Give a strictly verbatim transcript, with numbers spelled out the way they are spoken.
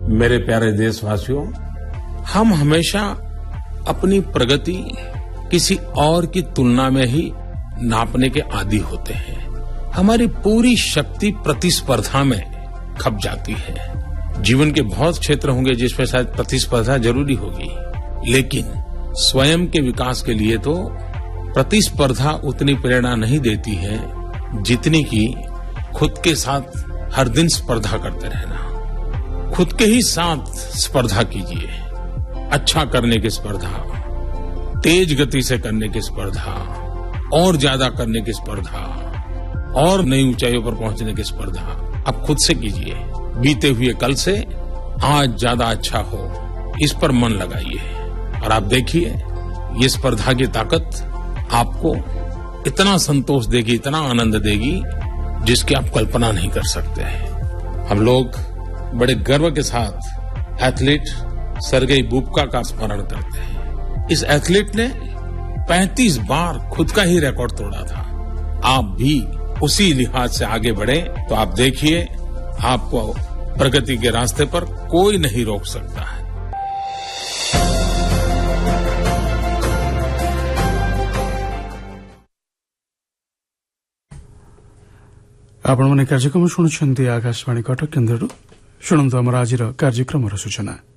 मेरे प्यारे देशवासियों, हम हमेशा अपनी प्रगति किसी और की तुलना में ही नापने के आदी होते हैं। हमारी पूरी शक्ति प्रतिस्पर्धा में खप जाती है। जीवन के बहुत क्षेत्र होंगे जिसमें शायद प्रतिस्पर्धा जरूरी होगी, लेकिन स्वयं के विकास के लिए तो प्रतिस्पर्धा उतनी प्रेरणा नहीं देती है जितनी कि खुद के साथ हर दिन स्पर्धा करते रहना। खुद के ही साथ स्पर्धा कीजिए। अच्छा करने की स्पर्धा, तेज गति से करने की स्पर्धा, और ज्यादा करने की स्पर्धा, और नई ऊंचाइयों पर पहुंचने की स्पर्धा अब खुद से कीजिए। बीते हुए कल से आज ज्यादा अच्छा हो, इस पर मन लगाइए और आप देखिए ये स्पर्धा की ताकत आपको इतना संतोष देगी, इतना आनंद देगी जिसकी आप कल्पना नहीं कर सकते हैं। हम लोग बड़े गर्व के साथ एथलीट सर्गेई बुबका का स्मरण करते हैं। इस एथलीट ने पैंतीस बार खुद का ही रिकॉर्ड तोड़ा था। आप भी उसी लिहाज से आगे बढ़े तो आप देखिए आपको प्रगति के रास्ते पर कोई नहीं रोक सकता है। आपण मैंने कार्यक्रम शुणुंट आकाशवाणी कटक केन्द्र शुणु आम आज कार्यक्रम सूचना।